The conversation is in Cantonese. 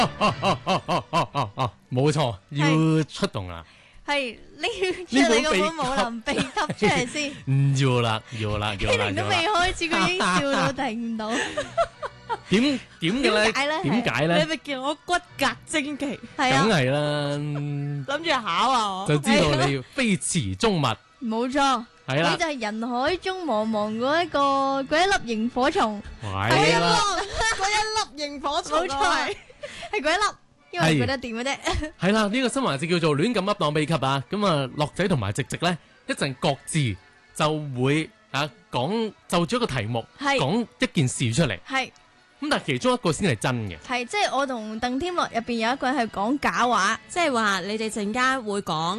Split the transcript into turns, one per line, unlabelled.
冇錯，要出動啦。
係拎出你嗰本武林秘笈出嚟先。
唔要啦，要啦，要啦，
希玲都未開始，佢已經笑到停唔到。
點嘅咧？點解咧？
你咪叫我骨骼精奇，
係啊，
梗係啦，
諗住考啊我。
就知道你非池中物。
冇錯，
係啦
佢就係人海中茫茫嗰一粒螢火蟲。
係啦，
嗰一粒螢火蟲
冇錯，係嗰一粒，因為覺得掂嘅啫。
係啦，呢個新環節叫做亂咁噏當秘笈啊！咁啊，樂仔同埋直直咧，一陣各自就會講就住一個題目，
係
講一件事出嚟。
係
咁但係其中一個先係真嘅。
係，即係我同鄧天樂入邊有一個係講假話。
即係話你哋陣間會講